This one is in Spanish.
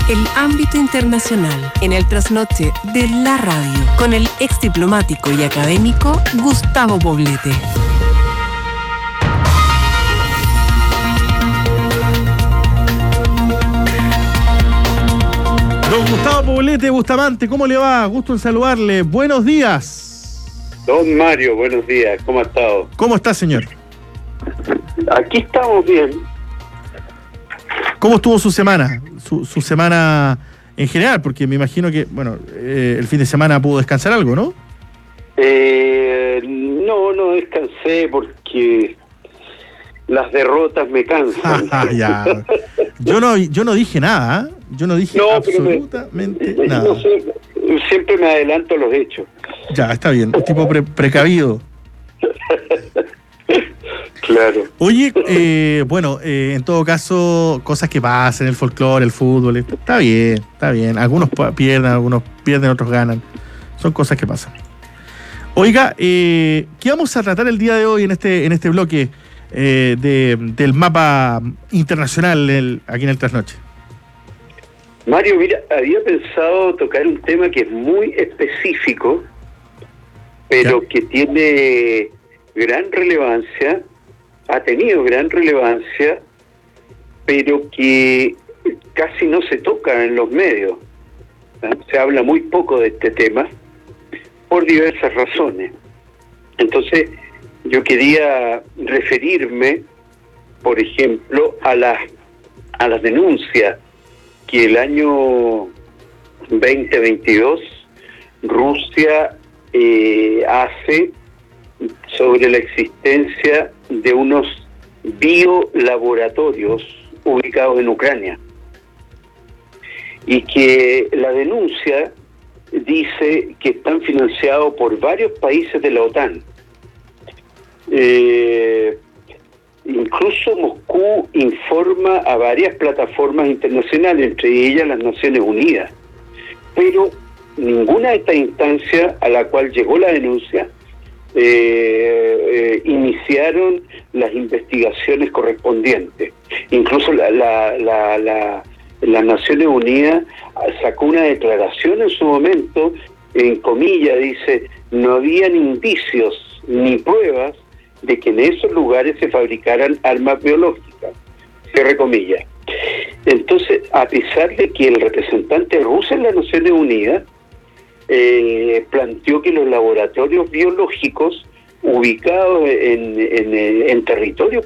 el ámbito internacional en el trasnoche de la radio con el ex diplomático y académico Gustavo Poblete. Don Gustavo Poblete, Bustamante, ¿cómo le va? Gusto en saludarle. Buenos días. Don Mario, buenos días. ¿Cómo ha estado? ¿Cómo está, señor? Aquí estamos bien. ¿Cómo estuvo su semana? Su semana en general, porque me imagino que, bueno, el fin de semana pudo descansar algo, ¿no? No descansé porque las derrotas me cansan. Ya. Yo no dije nada, ¿eh? Yo no dije absolutamente nada. No sé, siempre me adelanto a los hechos. Ya, está bien, un tipo precavido. Claro. Oye, en todo caso, cosas que pasan, el folclore, el fútbol, está bien. Algunos pierden, otros ganan. Son cosas que pasan. Oiga, ¿qué vamos a tratar el día de hoy en este bloque del mapa internacional aquí en el Trasnoche? Mario, mira, había pensado tocar un tema que es muy específico, pero que tiene gran relevancia, ha tenido gran relevancia, pero que casi no se toca en los medios. Se habla muy poco de este tema por diversas razones. Entonces, yo quería referirme, por ejemplo, a las denuncias que el año 2022 Rusia hace sobre la existencia de unos biolaboratorios ubicados en Ucrania, y que la denuncia dice que están financiados por varios países de la OTAN. Incluso Moscú informa a varias plataformas internacionales, entre ellas las Naciones Unidas, pero ninguna de estas instancias a la cual llegó la denuncia iniciaron las investigaciones correspondientes. Incluso las Naciones Unidas sacó una declaración en su momento, en comillas, dice: no habían indicios ni pruebas de que en esos lugares se fabricaran armas biológicas, cierre comillas. Entonces, a pesar de que el representante ruso en las Naciones Unidas planteó que los laboratorios biológicos ubicados en territorio